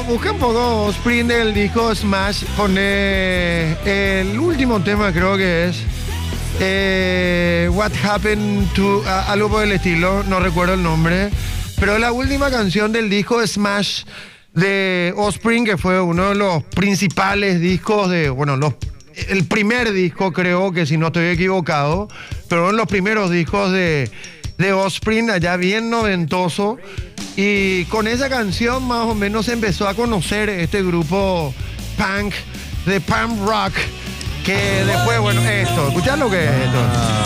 busca un poco Offspring del disco Smash, pone el último tema, creo que es What Happened to, algo por el estilo, no recuerdo el nombre, pero la última canción del disco Smash de Offspring, que fue uno de los principales discos de, bueno, el primer disco, creo que si no estoy equivocado, pero uno de los primeros discos de Offspring, allá bien noventoso. Y con esa canción más o menos se empezó a conocer este grupo punk, de punk rock, que después, bueno, esto, escuchad lo que es esto.